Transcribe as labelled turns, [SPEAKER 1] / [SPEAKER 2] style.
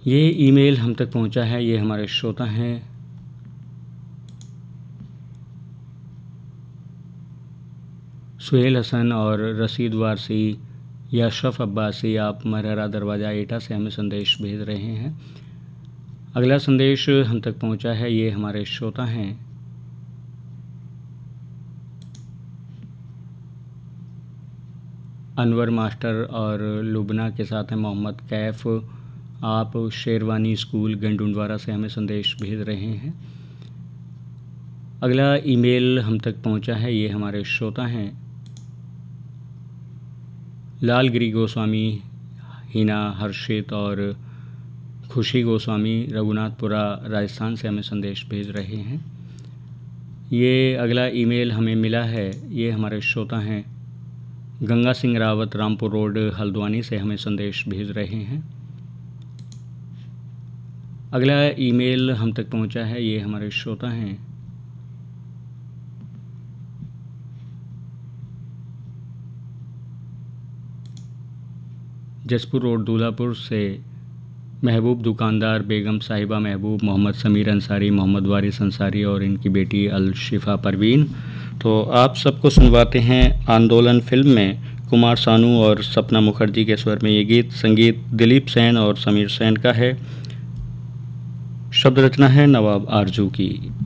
[SPEAKER 1] ये ईमेल हम तक पहुंचा है, ये हमारे श्रोता हैं सुहेल हसन और रशीद वारसी या अशरफ अब्बासी। आप मरहरा दरवाज़ा एटा से हमें संदेश भेज रहे हैं। अगला संदेश हम तक पहुंचा है, ये हमारे श्रोता हैं अनवर मास्टर और लुबना के साथ हैं मोहम्मद कैफ। आप शेरवानी स्कूल गंडुंडवारा से हमें संदेश भेज रहे हैं। अगला ईमेल हम तक पहुंचा है, ये हमारे श्रोता हैं लालगिरी गोस्वामी, हिना हर्षित और खुशी गोस्वामी रघुनाथपुरा राजस्थान से हमें संदेश भेज रहे हैं। ये अगला ईमेल हमें मिला है, ये हमारे श्रोता हैं गंगा सिंह रावत रामपुर रोड हल्द्वानी से हमें संदेश भेज रहे हैं। अगला ईमेल हम तक पहुंचा है, ये हमारे श्रोता हैं जसपुर रोड दूल्हापुर से महबूब दुकानदार, बेगम साहिबा महबूब, मोहम्मद समीर अंसारी, मोहम्मद वारिस अंसारी और इनकी बेटी अलशिफा परवीन। तो आप सबको सुनवाते हैं आंदोलन फिल्म में कुमार सानू और सपना मुखर्जी के स्वर में ये गीत। संगीत दिलीप सेन और समीर सेन का है, शब्द रचना है नवाब आरजू की।